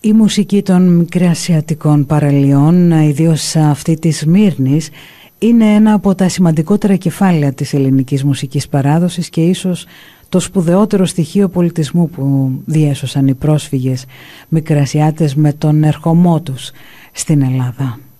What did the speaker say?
Η μουσική των μικρασιατικών παραλιών, ιδίως αυτή της Σμύρνης, είναι ένα από τα σημαντικότερα κεφάλαια της ελληνικής μουσικής παράδοσης και ίσως το σπουδαιότερο στοιχείο πολιτισμού που διέσωσαν οι πρόσφυγες μικρασιάτες με τον ερχομό τους στην Ελλάδα.